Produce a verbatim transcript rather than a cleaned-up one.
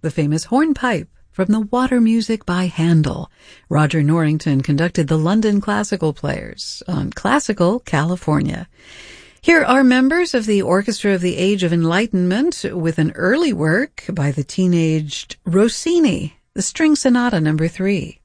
the famous hornpipe from the Water Music by Handel. Roger Norrington conducted the London Classical Players on Classical California. Here are members of the Orchestra of the Age of Enlightenment with an early work by the teenaged Rossini, the String Sonata number three.